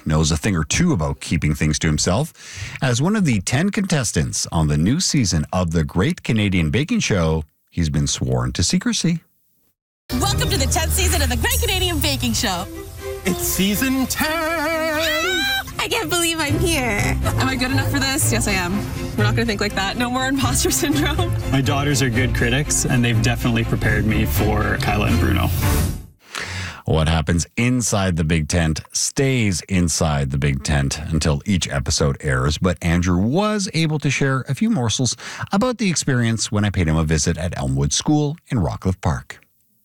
knows a thing or two about keeping things to himself. As one of the 10 contestants on the new season of The Great Canadian Baking Show, he's been sworn to secrecy. Welcome to the 10th season of The Great Canadian Baking Show. It's season 10! I can't believe I'm here. Am I good enough for this? Yes, I am. We're not going to think like that. No more imposter syndrome. My daughters are good critics, and they've definitely prepared me for Kyla and Bruno. What happens inside the big tent stays inside the big tent until each episode airs. But Andrew was able to share a few morsels about the experience when I paid him a visit at Elmwood School in Rockcliffe Park.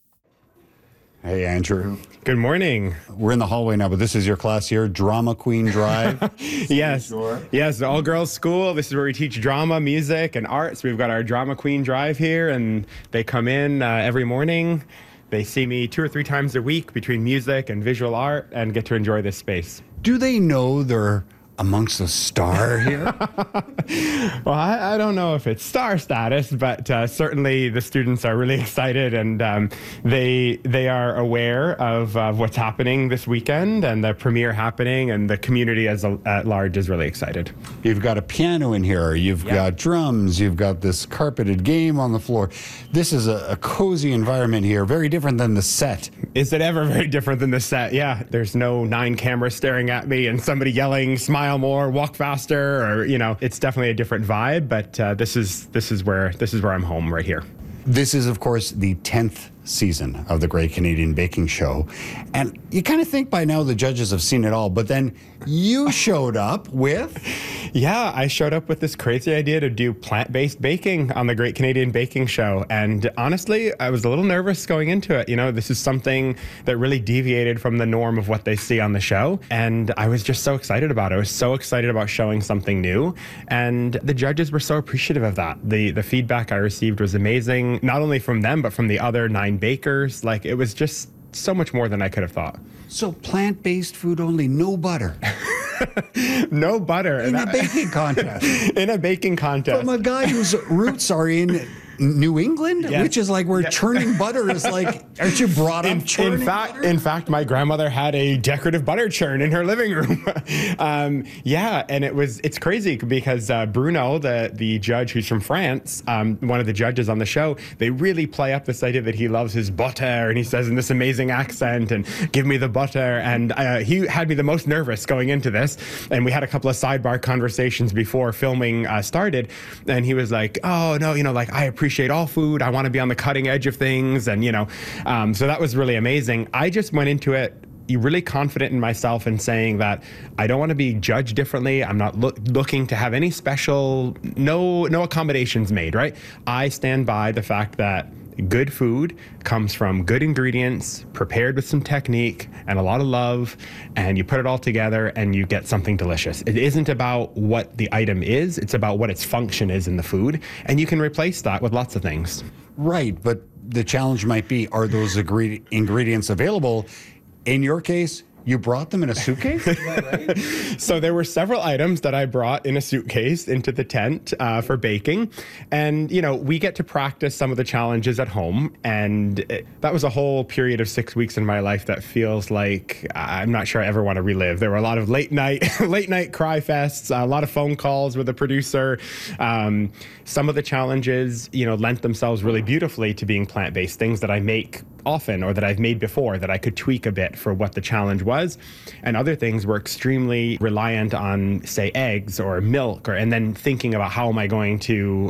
Hey, Andrew. Good morning. We're in the hallway now, but this is your class here, Drama Queen Drive. Yes, all-girls school. This is where we teach drama, music, and arts. We've got our Drama Queen Drive here, and they come in every morning. They see me 2 or 3 times a week between music and visual art and get to enjoy this space. Do they know they're amongst the star here? Well, I don't know if it's star status, but certainly the students are really excited, and they are aware of what's happening this weekend and the premiere happening, and the community at large is really excited. You've got a piano in here, you've got drums, you've got this carpeted game on the floor. This is a cozy environment here, very different than the set. Is it ever very different than the set? Yeah, there's no 9 cameras staring at me and somebody yelling, smile more, walk faster, or, it's definitely a different vibe, but this is where I'm home right here. This is, of course, the 10th season of The Great Canadian Baking Show. And you kind of think by now the judges have seen it all, but then you showed up with... Yeah, I showed up with this crazy idea to do plant-based baking on The Great Canadian Baking Show. And honestly, I was a little nervous going into it. This is something that really deviated from the norm of what they see on the show. And I was just so excited about it. I was so excited about showing something new. And the judges were so appreciative of that. The feedback I received was amazing, not only from them, but from the other 9 bakers. Like, it was just so much more than I could have thought. So plant-based food only, no butter. No butter. In a baking contest. In a baking contest. From a guy whose roots are in New England, yes. Which is like where churning butter is like, aren't you brought up churning butter? In fact, my grandmother had a decorative butter churn in her living room. And it's crazy because Bruno, the judge who's from France, one of the judges on the show, they really play up this idea that he loves his butter, and he says in this amazing accent, and give me the butter. And he had me the most nervous going into this. And we had a couple of sidebar conversations before filming started. And he was like, oh, no, I appreciate all food. I want to be on the cutting edge of things. And, so that was really amazing. I just went into it really confident in myself and saying that I don't want to be judged differently. I'm not looking to have any special, no accommodations made, right? I stand by the fact that good food comes from good ingredients, prepared with some technique and a lot of love, and you put it all together and you get something delicious. It isn't about what the item is, it's about what its function is in the food, and you can replace that with lots of things. Right, but the challenge might be, are those ingredients available? In your case, you brought them in a suitcase? Is that right? So there were several items that I brought in a suitcase into the tent for baking. And, we get to practice some of the challenges at home. And that was a whole period of 6 weeks in my life that feels like I'm not sure I ever want to relive. There were a lot of late night cry fests, a lot of phone calls with the producer. Some of the challenges, lent themselves really beautifully to being plant-based, things that I make often or that I've made before that I could tweak a bit for what the challenge was. And other things were extremely reliant on, say, eggs or milk, and then thinking about how am I going to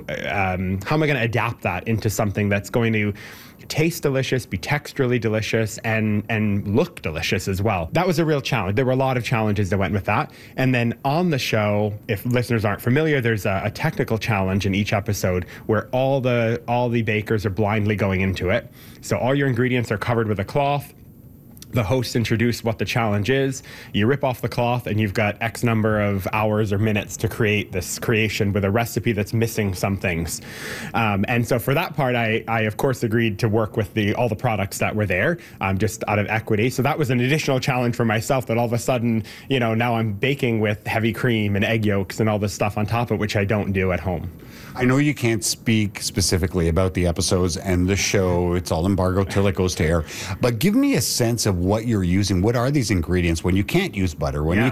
adapt that into something that's going to taste delicious, be texturally delicious, and look delicious as well. That was a real challenge. There were a lot of challenges that went with that. And then on the show, if listeners aren't familiar, there's a technical challenge in each episode where all the bakers are blindly going into it. So all your ingredients are covered with a cloth. The hosts introduce what the challenge is. You rip off the cloth and you've got X number of hours or minutes to create this creation with a recipe that's missing some things. And so for that part, I of course agreed to work with all the products that were there, just out of equity. So that was an additional challenge for myself, that all of a sudden, now I'm baking with heavy cream and egg yolks and all this stuff on top of it, which I don't do at home. I know you can't speak specifically about the episodes and the show. It's all embargoed till it goes to air. But give me a sense of what you're using. What are these ingredients when you can't use butter, when you